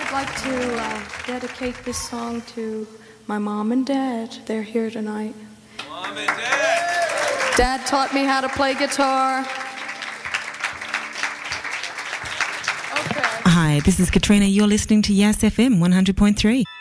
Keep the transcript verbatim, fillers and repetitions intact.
I'd like to uh, dedicate this song to my mom and dad. They're here tonight. Mom and Dad! Dad taught me how to play guitar. Hi, this is Katrina. You're listening to Yes F M one hundred point three.